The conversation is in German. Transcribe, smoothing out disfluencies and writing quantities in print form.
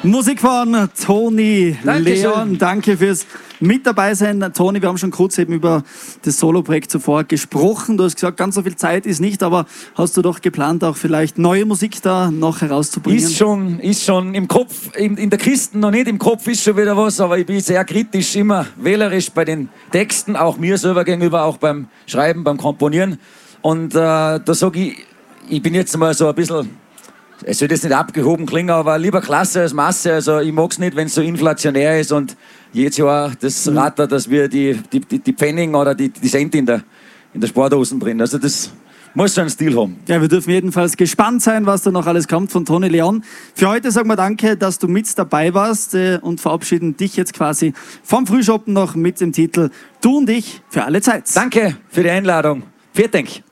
Musik von Toni Leon. Danke fürs mit dabei sein. Toni, wir haben schon kurz eben über das Soloprojekt zuvor gesprochen. Du hast gesagt, ganz so viel Zeit ist nicht, aber hast du doch geplant, auch vielleicht neue Musik da noch herauszubringen? Ist schon im Kopf, in der Kiste noch nicht, im Kopf ist schon wieder was, aber ich bin sehr kritisch, immer wählerisch bei den Texten, auch mir selber gegenüber, auch beim Schreiben, beim Komponieren. Und da sage ich bin jetzt mal so ein bisschen, es soll jetzt nicht abgehoben klingen, aber lieber Klasse als Masse. Also ich mag es nicht, wenn es so inflationär ist und jedes Jahr das rattert, dass wir die Pfennig oder die Cent in der Sporthosen drin. Also das muss schon einen Stil haben. Ja, wir dürfen jedenfalls gespannt sein, was da noch alles kommt von Toni Leon. Für heute sagen wir danke, dass du mit dabei warst und verabschieden dich jetzt quasi vom Frühschoppen noch mit dem Titel Du und ich für alle Zeit. Danke für die Einladung. Vielen Dank.